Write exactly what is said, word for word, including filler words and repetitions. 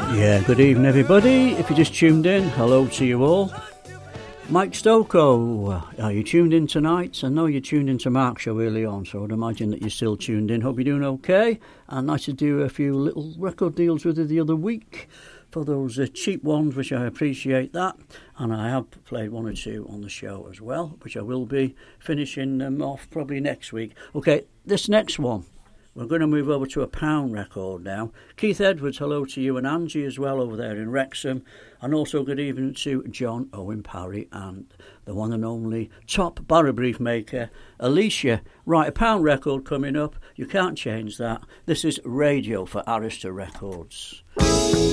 Yeah, good evening everybody. If you just tuned in, hello to you all. Mike Stoko, are you tuned in tonight? I know you tuned into Mark's show early on, so I'd imagine that you're still tuned in. Hope you're doing okay. And nice to do a few little record deals with you the other week for those uh, cheap ones, which I appreciate that. And I have played one or two on the show as well, which I will be finishing them off probably next week. Okay, this next one. We're going to move over to a pound record now. Keith Edwards, hello to you, and Angie as well over there in Wrexham. And also good evening to John Owen Parry and the one and only top barra brief maker, Alicia. Right, a pound record coming up. You can't change that. This is Radio for Arista Records.